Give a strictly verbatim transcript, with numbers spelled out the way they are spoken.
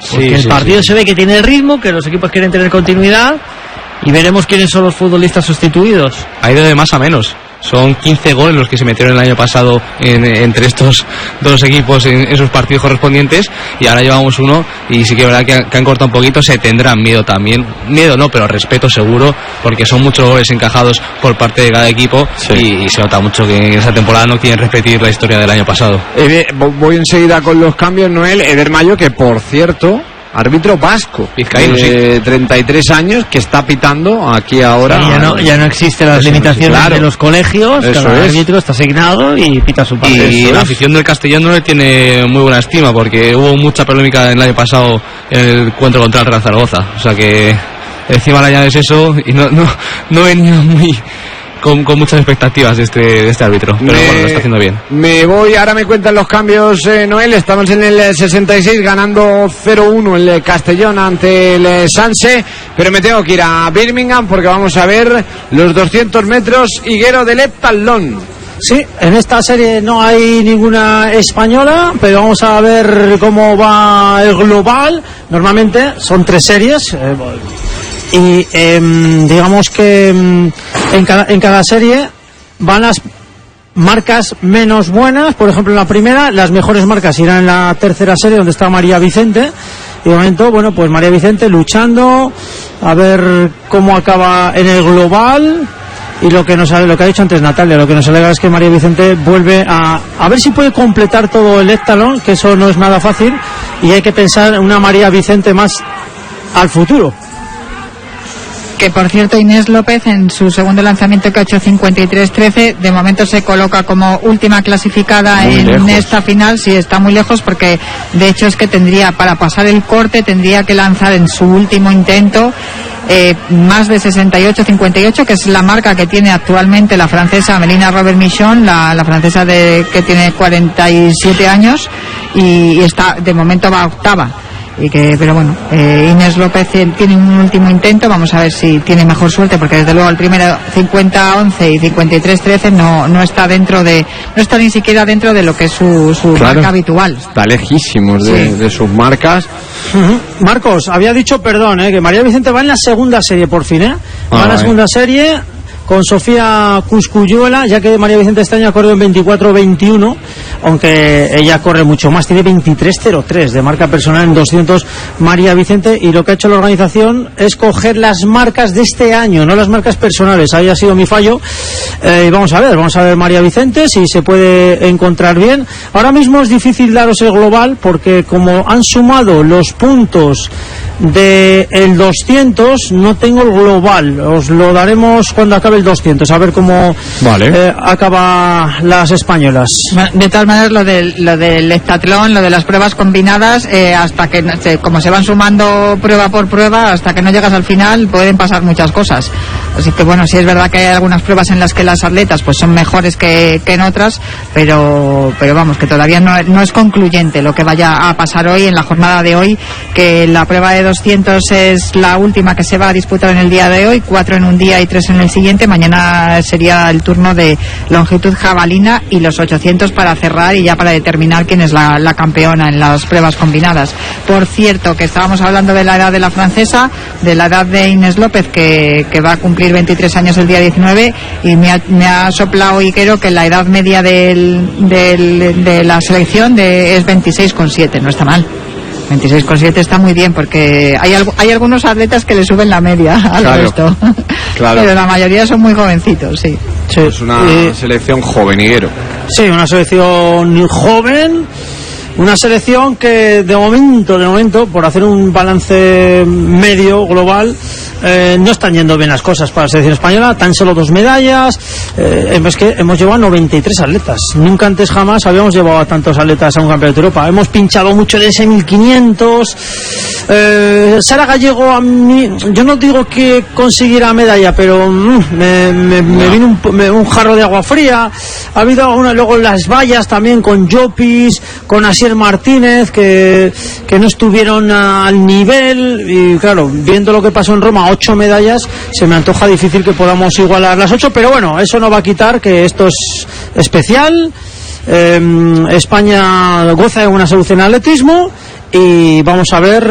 Porque sí, el sí, partido sí. se ve que tiene ritmo, que los equipos quieren tener continuidad, y veremos quiénes son los futbolistas sustituidos. Ha ido de más a menos. Son quince goles los que se metieron el año pasado en, entre estos dos equipos en, en sus partidos correspondientes, y ahora llevamos uno, y sí que es verdad que, que han cortado un poquito. Se tendrán miedo también, miedo no, pero respeto seguro, porque son muchos goles encajados por parte de cada equipo, sí. y, y se nota mucho que en esa temporada no quieren repetir la historia del año pasado. Eh, voy enseguida con los cambios, Noel. Eder Mayo, que por cierto, árbitro vasco, vizcaíno, de sí. treinta y tres años, que está pitando aquí ahora. Sí, ya, no, ya no existen las limitaciones claro. de los colegios, Eso cada es. árbitro está asignado y pita su parte. Y Eso la es. afición del Castellón no le tiene muy buena estima, porque hubo mucha polémica el año pasado en el encuentro contra el Real Zaragoza. O sea que encima le añades eso y no, no, no venía muy... Con, con muchas expectativas de este, de este árbitro, pero me, bueno, lo está haciendo bien. Me voy, ahora me cuentan los cambios, eh, Noel. Estamos en el sesenta y seis, ganando cero uno el Castellón ante el Sanse, pero me tengo que ir a Birmingham porque vamos a ver los doscientos metros higuero del heptatlón. Sí, en esta serie no hay ninguna española, pero vamos a ver cómo va el global. Normalmente son tres series. Eh, y eh, digamos que en cada, en cada serie van las marcas menos buenas. Por ejemplo, en la primera, las mejores marcas irán en la tercera serie, donde está María Vicente. Y de momento, bueno, pues María Vicente luchando a ver cómo acaba en el global. Y lo que nos lo que ha dicho antes Natalia, lo que nos alegra es que María Vicente vuelve a a ver si puede completar todo el heptatlón, que eso no es nada fácil, y hay que pensar en una María Vicente más al futuro. Que por cierto, Inés López en su segundo lanzamiento, que ha hecho cincuenta y tres trece, de momento se coloca como última clasificada muy en lejos. Esta final. Sí, está muy lejos, porque de hecho es que tendría, para pasar el corte, tendría que lanzar en su último intento eh, más de sesenta y ocho cincuenta y ocho, que es la marca que tiene actualmente la francesa Melina Robert Michon, la, la francesa de que tiene cuarenta y siete años, y, y está, de momento va a octava. Y que, pero bueno, eh, Inés López tiene un último intento, vamos a ver si tiene mejor suerte, porque desde luego el primero cincuenta once y cincuenta y tres trece no, no está dentro de, no está ni siquiera dentro de lo que es su, su claro, marca habitual. Está lejísimos de, sí. de sus marcas. Uh-huh. Marcos, había dicho, perdón, eh, que María Vicente va en la segunda serie por fin, ¿eh? Va ah, en la vale. segunda serie con Sofía Cuscuyuela, ya que María Vicente este año ha corrido en veinticuatro veintiuno, aunque ella corre mucho más, tiene veintitrés cero tres de marca personal en doscientos María Vicente, y lo que ha hecho la organización es coger las marcas de este año, no las marcas personales. Ahí ha sido mi fallo. Eh, y vamos a ver, vamos a ver María Vicente si se puede encontrar bien. Ahora mismo es difícil daros el global, porque como han sumado los puntos de el doscientos, no tengo el global. Os lo daremos cuando acabe el doscientos, a ver cómo vale. eh, acaba las españolas. De todas maneras, lo del, lo del heptatlón, lo de las pruebas combinadas, eh, hasta que, como se van sumando prueba por prueba, hasta que no llegas al final, pueden pasar muchas cosas. Así que bueno, sí es verdad que hay algunas pruebas en las que las atletas pues son mejores que, que en otras, pero pero vamos, que todavía no, no es concluyente lo que vaya a pasar hoy, en la jornada de hoy, que la prueba de doscientos es la última que se va a disputar en el día de hoy, cuatro en un día y tres en el siguiente. Mañana sería el turno de longitud jabalina y los ochocientos para cerrar, y ya para determinar quién es la, la campeona en las pruebas combinadas. Por cierto, que estábamos hablando de la edad de la francesa, de la edad de Inés López, que, que va a cumplir veintitrés años el día diecinueve, y me ha, me ha soplado Iquero que la edad media del, del, de la selección de, es veintiséis coma siete, no está mal. veintiséis coma siete está muy bien, porque hay, hay algunos atletas que le suben la media al claro, resto. Claro. Pero la mayoría son muy jovencitos, sí. sí. Es una eh, selección joven, Higuero. Sí, una selección joven. Una selección que de momento, de momento, por hacer un balance medio global, eh, no están yendo bien las cosas para la selección española. Tan solo dos medallas. Eh, es que hemos llevado noventa y tres atletas. Nunca antes jamás habíamos llevado a tantos atletas a un campeonato de Europa. Hemos pinchado mucho de ese mil quinientos. Eh, Sara Gallego, a mí, yo no digo que consiguiera medalla, pero mm, me, me, no. me vino un, me, un jarro de agua fría. Ha habido alguna, luego las vallas también con Llopis, con Asier Martínez, que, que no estuvieron al nivel, y claro, viendo lo que pasó en Roma, ocho medallas, se me antoja difícil que podamos igualar las ocho, pero bueno, eso no va a quitar que esto es especial. eh, España goza de una solución en atletismo, y vamos a ver